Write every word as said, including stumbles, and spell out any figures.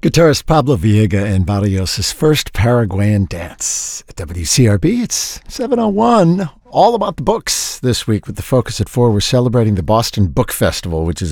Guitarist Pablo Viega and Barrios' first Paraguayan dance. At W C R B, it's seven oh one. All about the books this week with the focus at four. We're celebrating the Boston Book Festival, which is